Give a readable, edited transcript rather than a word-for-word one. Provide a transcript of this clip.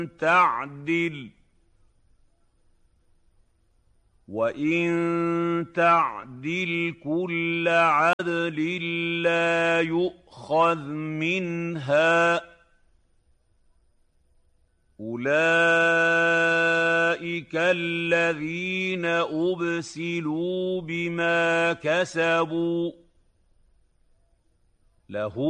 تعدل وإن تعدل كل عدل لا يؤخذ منها أولئك الذين أبسلوا بما كسبوا لهم